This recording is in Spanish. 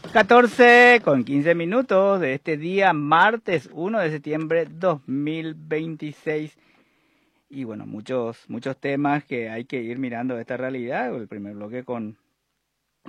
14:15 de este día, martes 1 de septiembre 2026. Y bueno, muchos temas que hay que ir mirando de esta realidad. El primer bloque con